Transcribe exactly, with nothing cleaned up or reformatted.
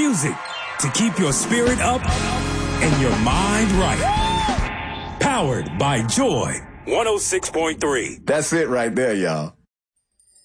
music to keep your spirit up and your mind right. Powered by Joy one oh six point three. That's it right there, y'all.